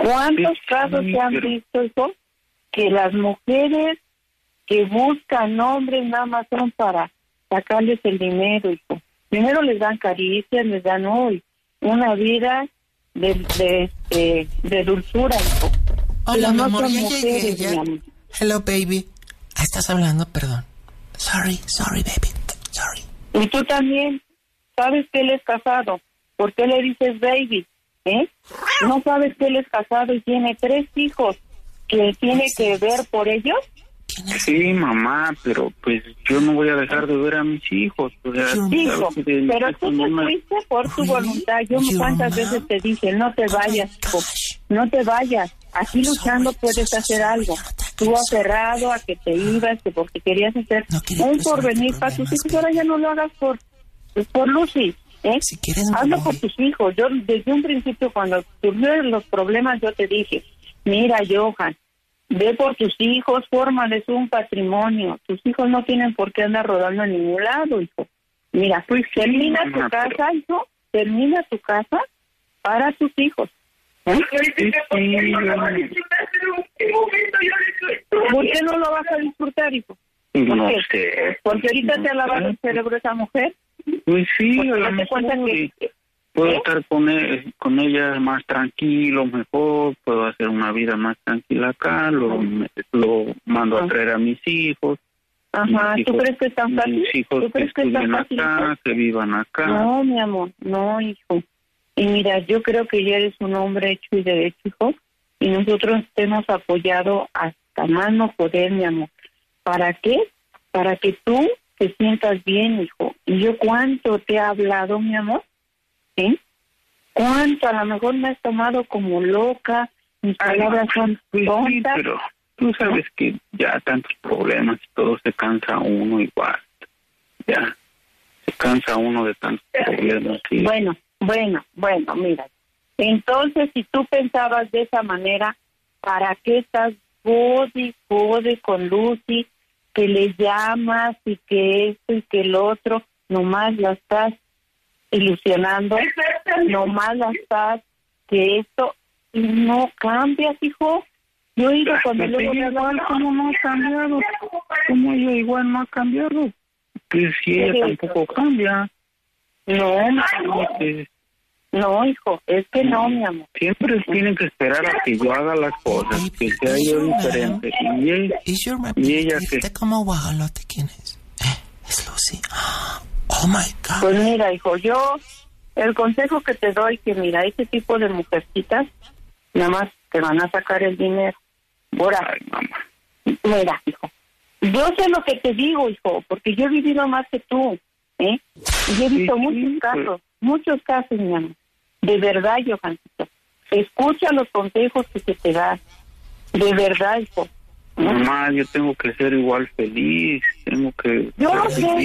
¿Cuántos casos se han visto, hijo? Que las mujeres que buscan hombres nada más son para sacarles el dinero, hijo. Primero les dan caricias, les dan hoy una vida de dulzura, hijo. Hola, mi amor, ya llegué, mujeres, ya. mi amor. Hello, baby. Estás hablando, perdón. Sorry, baby. Sorry. Y tú también, ¿sabes que él es casado? ¿Por qué le dices baby? ¿No sabes que él es casado y tiene 3 hijos que tiene que ver por ellos? Sí, mamá, pero pues yo no voy a dejar de ver a mis hijos. O sea, hijo, pero tú te fuiste por tu voluntad. Yo cuántas veces te dije, no te vayas, hijo, no te vayas. Aquí luchando puedes hacer algo. Tú aferrado a que te ibas, que porque querías hacer un porvenir para tus hijos, ahora ya no lo hagas por Lucy. Si quieres, hazlo por tus hijos. Yo desde un principio, cuando surgieron los problemas, yo te dije, mira, Johan, ve por tus hijos, fórmales un patrimonio. Tus hijos no tienen por qué andar rodando a ningún lado, hijo. Mira, pues termina tu casa, hijo, termina tu casa para tus hijos. ¿Por qué no lo vas a disfrutar, hijo? No sé. Porque ahorita te ha lavado el cerebro esa mujer. Pues sí, a lo mejor puedo estar con ella más tranquilo, mejor, puedo hacer una vida más tranquila acá, lo mando a traer a mis hijos. Ajá, ¿tú crees que es tan fácil? Mis hijos ¿Tú crees que estudien acá, que vivan acá. No, mi amor, no, hijo. Y mira, yo creo que ya eres un hombre hecho y derecho, hijo, y nosotros te hemos apoyado hasta más no poder, mi amor. ¿Para qué? Para que tú te sientas bien, hijo. Y yo cuánto te he hablado, mi amor, cuánto, a lo mejor me has tomado como loca, mis palabras son tontas. Sí, pero tú sabes que ya tantos problemas y todo, se cansa uno igual. Ya, se cansa uno de tantos problemas. Sí. Bueno, mira. Entonces, si tú pensabas de esa manera, ¿para qué estás jode con Lucy? Que le llamas y que esto y que el otro, nomás la estás ilusionando, nomás la estás que esto, y no cambias, hijo. Yo he ido cuando luego me igual, ¿cómo no ha cambiado? ¿Cómo yo igual no ha cambiado? Pues si ella tampoco cambia. No, hijo, es que no, mi amor. Siempre tienen que esperar a que yo haga las cosas, que sea yo diferente. Y ella que... como guajolote, ¿quién es? Es Lucy. Oh, my God. Pues mira, hijo, yo, el consejo que te doy, que mira, ese tipo de mujercitas, nada más te van a sacar el dinero. Ahora, ay, mamá. Mira, hijo, yo sé lo que te digo, hijo, porque yo he vivido más que tú, y he visto muchos casos, mi amor. De verdad, Johancito, escucha los consejos que se te dan. De verdad, hijo. Mamá, yo tengo que ser igual feliz, tengo que... Yo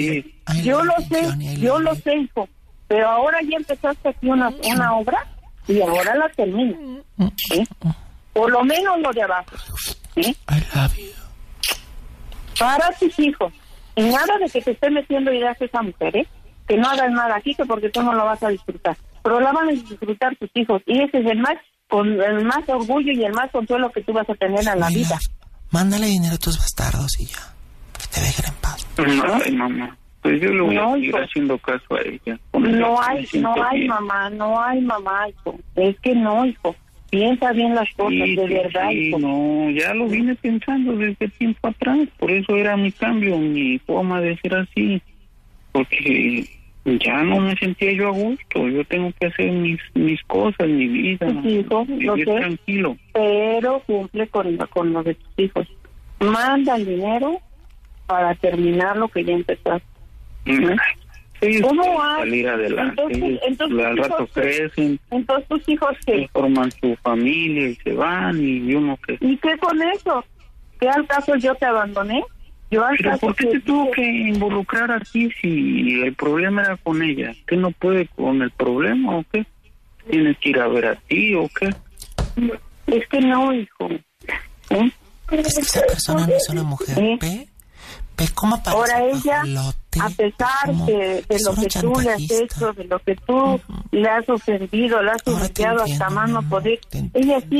lo sé, hijo. Pero ahora ya empezaste aquí una obra y ahora la terminas. Por lo menos lo de abajo. I love you. Para tus hijos. Y nada de que te esté metiendo ideas esa mujer, que no hagas nada aquí, que porque tú no lo vas a disfrutar. Pero la van a disfrutar tus hijos. Y ese es el más orgullo y el más consuelo que tú vas a tener en la vida. Mándale dinero a tus bastardos y ya. Que te dejen en paz. Ay, mamá. Pues yo le voy a seguir haciendo caso a ella. No hay mamá, hijo. Es que no, hijo. Piensa bien las cosas, de verdad, hijo. No, ya lo vine pensando desde tiempo atrás. Por eso era mi cambio, mi forma de ser así. Porque ya no me sentía yo a gusto. Yo tengo que hacer mis cosas, mi vida. Sí, hijo, vivir tranquilo. Pero cumple con lo de tus hijos. Manda el dinero para terminar lo que ya empezaste. ¿Cómo salir adelante? Entonces al rato crecen. Entonces tus hijos ¿qué? Forman su familia y se van y uno que... ¿Y qué con eso? ¿Qué al caso yo te abandoné? ¿Pero por qué te tuvo que involucrar a ti si el problema era con ella? ¿Qué no puede con el problema o qué? ¿Tienes que ir a ver a ti o qué? Es que no, hijo. Es que esa persona no es una mujer. ¿Ve cómo aparece? Ahora ella, a pesar de lo que tú le has hecho, de lo que tú le has ofendido, le has humillado hasta más no poder, ella sí